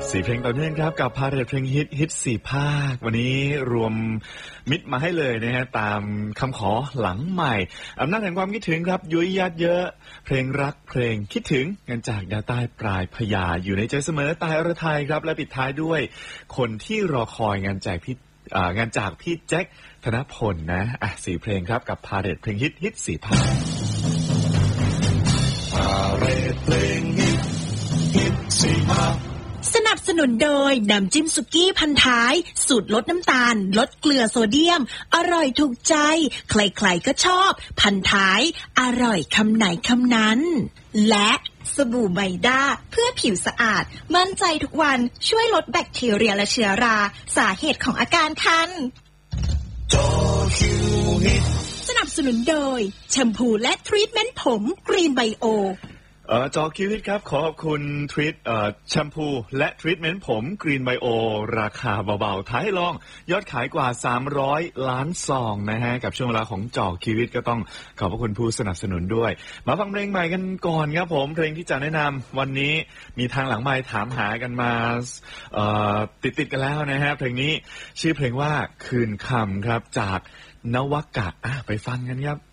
4 เพลงต่อเนื่องครับกับพาเรทเพลงฮิต4 ภาควันนี้รวมมิตรมาให้เลยนะฮะตามคำขอหลังใหม่อำนาจแห่งความคิดถึงครับยุ้ยยัดเยอะเพลงรักเพลงคิดถึงงานจากดาวใต้ปลายพญาอยู่ในใจเสมอตายอรไทยครับและปิดท้ายด้วยคนที่รอคอยงานจากพี่แจ็คธนพลนะ4 เพลงครับกับพาเรทเพลงฮิต4 ภาคพาเรทเพลงฮิต4 ภาคสนับสนุนโดยน้ำจิ้มสุกี้พันท้ายสูตรลดน้ำตาลลดเกลือโซเดียมอร่อยถูกใจใครๆก็ชอบพันท้ายอร่อยคำไหนคำนั้นและสบู่ไมด้าเพื่อผิวสะอาดมั่นใจทุกวันช่วยลดแบคทีเรียและเชื้อราสาเหตุของอาการคันสนับสนุนโดยแชมพูและทรีทเมนต์ผมกรีนไบโอจอคิวฮิตครับขอบคุณแชมพูและทรีทเมนต์ผมกรีนไบโอราคาเบาๆท้ายให้ลองยอดขายกว่า300 ล้านซองนะฮะกับช่วงเวลาของจอคิวฮิตก็ต้องขอบคุณผู้สนับสนุนด้วยมาฟังเพลงใหม่กันก่อนครับผมเพลงที่จะแนะนำวันนี้มีทางหลังไมค์ถามหากันมาติดกันแล้วนะฮะเพลงนี้ชื่อเพลงว่าคืนคำครับจากนวกะไปฟังกันครับ